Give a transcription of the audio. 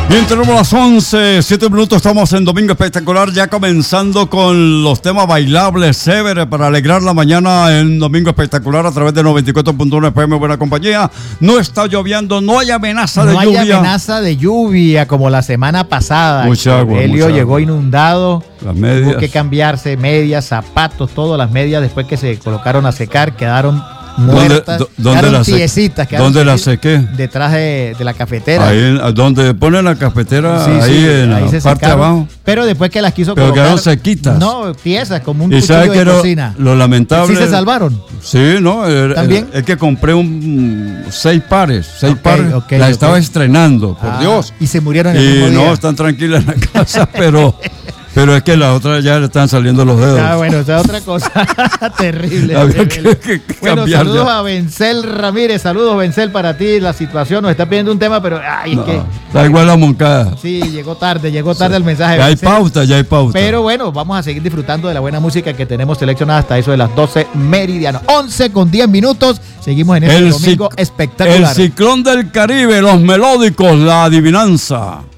Bien, tenemos las 11, 7 minutos, estamos en Domingo Espectacular, ya comenzando con los temas bailables, chéveres, para alegrar la mañana en Domingo Espectacular a través de 94.1 FM, buena compañía. No está lloviendo, no hay amenaza de lluvia. No hay amenaza de lluvia como la semana pasada. Mucha agua. Helio llegó inundado, las medias. Tuvo que cambiarse medias, zapatos, todas las medias después que se colocaron a secar, quedaron muertas, ¿Dónde tiesitas. ¿Dónde las sequé? Detrás de la cafetera. Ahí, donde ponen la cafetera, sí, ahí en ahí la parte de abajo. Pero después que las quiso pero colocar. Quedaron sequitas. No, tiesas, como un ¿Y cuchillo sabe de que cocina. Lo lamentable? ¿Sí se salvaron? Sí, ¿no? ¿También? Es que compré 6 pares. 6 pares. Las estaba estrenando, por Dios. Y se murieron en el mismo día. No, están tranquilas en la casa, pero es que las otras ya le están saliendo los dedos. Bueno, esa es otra cosa terrible. Había que bueno, cambiar saludos ya. a Vencel Ramírez. Saludos, Vencel, para ti. La situación nos está pidiendo un tema, pero es que... Da igual la Moncada. Sí, llegó tarde el mensaje. Ya hay pauta. Pero bueno, vamos a seguir disfrutando de la buena música que tenemos seleccionada hasta eso de las 12 meridiano. 11:10. Seguimos en este domingo espectacular. El ciclón del Caribe, los melódicos, la adivinanza.